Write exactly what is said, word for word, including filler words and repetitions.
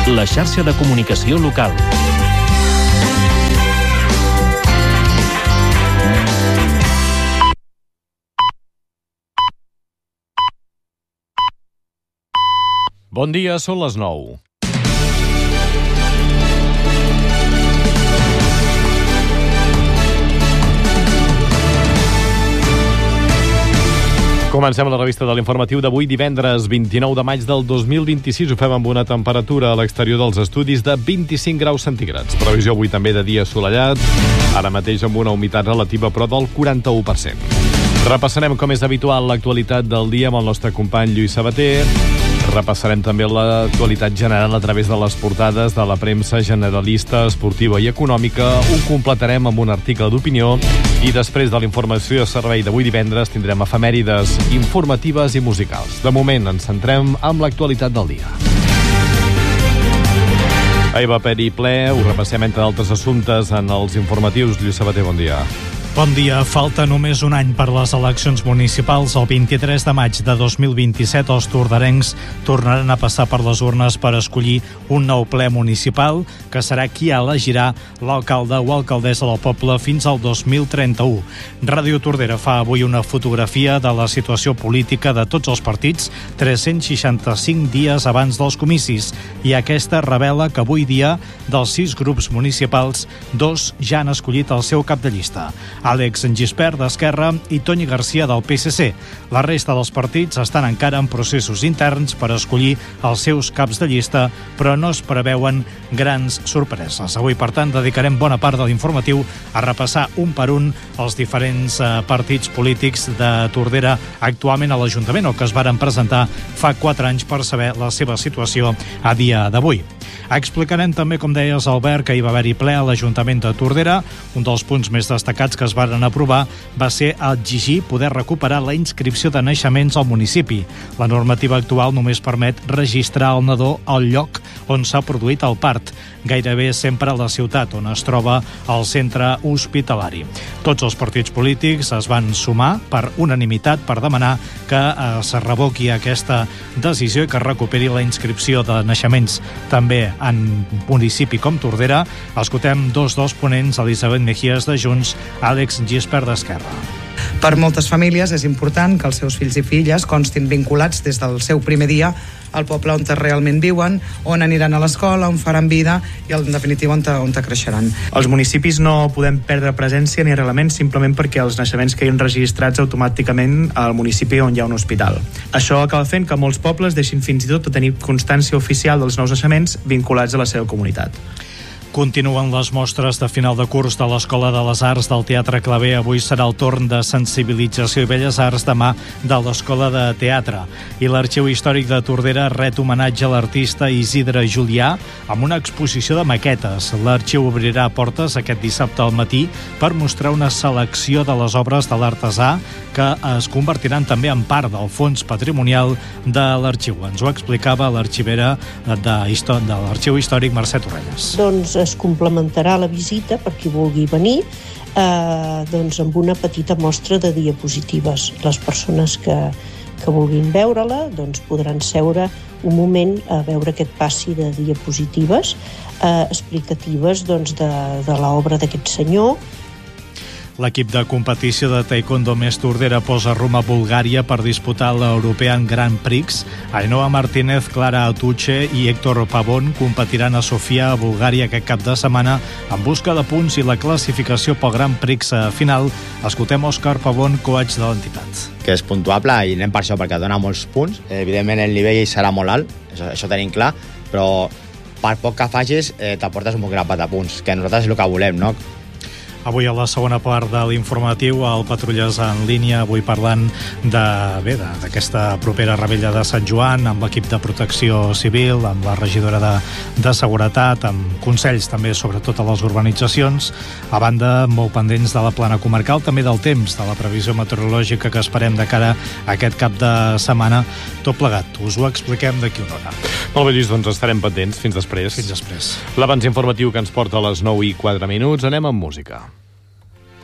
la xarxa de comunicació local. Bon dia, són les nou. Comencem la revista de l'informatiu d'avui, divendres vint-i-nou de maig del dos mil vint-i-sis. Ho fem amb una temperatura a l'exterior dels estudis de vint-i-cinc graus centígrads. Previsió avui també de dia assolellat, ara mateix amb una humitat relativa però del quaranta-u per cent. Repassarem, com és habitual, l'actualitat del dia amb el nostre company Lluís Sabater. Repassarem també l'actualitat general a través de les portades de la premsa generalista, esportiva i econòmica. Ho completarem amb un article d'opinió i després de la informació de servei d'avui divendres tindrem efemèrides informatives i musicals. De moment ens centrem en l'actualitat del dia. Ahir va haver-hi ple, ho repassem entre altres assumptes en els informatius. Lluís Sabater, bon dia. Bon dia. Falta només un any per les eleccions municipals. El vint-i-tres de maig de dos mil vint-i-set els tordarencs tornaran a passar per les urnes per escollir un nou ple municipal que serà qui elegirà l'alcalde o alcaldessa del poble fins al dos mil trenta-u. Ràdio Tordera fa avui una fotografia de la situació política de tots els partits tres-cents seixanta-cinc dies abans dels comicis, i aquesta revela que avui dia dels sis grups municipals, dos ja han escollit el seu cap de llista. Àlex Gispert d'Esquerra i Toni Garcia del P S C. La resta dels partits estan encara en processos interns per escollir els seus caps de llista, però no es preveuen grans sorpreses. Avui, per tant, dedicarem bona part de l'informatiu a repassar un per un els diferents eh, partits polítics de Tordera actualment a l'Ajuntament o que es varen presentar fa quatre anys per saber la seva situació a dia d'avui. Explicarem també, com deies, Albert, que hi va haver-hi ple a l'Ajuntament de Tordera. Un dels punts més destacats que es varen aprovar va ser exigir poder recuperar la inscripció de naixements al municipi. La normativa actual només permet registrar el nadó al lloc on s'ha produït el part, gairebé sempre a la ciutat, on es troba el centre hospitalari. Tots els partits polítics es van sumar per unanimitat per demanar que eh, es revoqui aquesta decisió i que es recuperi la inscripció de naixements també en municipi com Tordera. Escoltem dos dels ponents, Elisabet Mejías de Junts, Àlex Gispert d'Esquerra. Per moltes famílies és important que els seus fills i filles constin vinculats des del seu primer dia al poble on realment viuen, on aniran a l'escola, on faran vida i, en definitiva, on, on creixeran. Els municipis no podem perdre presència ni arrelaments simplement perquè els naixements quedin registrats automàticament al municipi on hi ha un hospital. Això acaba fent que molts pobles deixin fins i tot de tenir constància oficial dels nous naixements vinculats a la seva comunitat. Continuen les mostres de final de curs de l'Escola de les Arts del Teatre Claver. Avui serà el torn de sensibilització i belles arts, demà de l'Escola de Teatre. I l'Arxiu Històric de Tordera ret homenatge a l'artista Isidre Julià amb una exposició de maquetes. L'arxiu obrirà portes aquest dissabte al matí per mostrar una selecció de les obres de l'artesà que es convertiran també en part del fons patrimonial de l'arxiu. Ens ho explicava l'arxivera de, de l'Arxiu Històric, Mercè Torrelles. Doncs es complementarà la visita per qui vulgui venir eh, doncs amb una petita mostra de diapositives. Les persones que, que vulguin veure-la doncs podran seure un moment a veure aquest passi de diapositives eh, explicatives doncs, de, de l'obra d'aquest senyor. L'equip de competició de taekwondo més Tordera posa rumb a Bulgària per disputar l'European Grand Prix. Ainhoa Martínez, Clara Atuche i Héctor Pavón competiran a Sofia, a Bulgària, aquest cap de setmana en busca de punts i la classificació pel Grand Prix final. Escoltem Òscar Pavón, coach de l'entitat. Que és puntuable i anem per això, perquè dona molts punts. Evidentment el nivell serà molt alt, això, això tenim clar, però per poc que facis eh, t'aportes un bon grapat de punts, que nosaltres és el que volem, no? Avui a la segona part de l'informatiu, el Patrulles en línia, avui parlant de, bé, d'aquesta propera rebella de Sant Joan, amb l'equip de protecció civil, amb la regidora de, de seguretat, amb consells també, sobretot a les urbanitzacions, a banda molt pendents de la plana comarcal, també del temps, de la previsió meteorològica que esperem de cara a aquest cap de setmana, tot plegat. Us ho expliquem d'aquí una hora. Molt bé, Lluís, doncs estarem pendents. Fins després. Fins després. L'abans informatiu que ens porta a les nou i quatre minuts. Anem amb música.